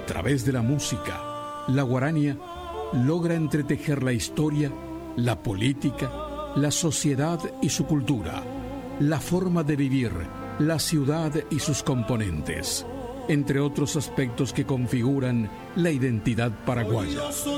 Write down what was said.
A través de la música, la guarania logra entretejer la historia, la política, la sociedad y su cultura, la forma de vivir, la ciudad y sus componentes, entre otros aspectos que configuran la identidad paraguaya.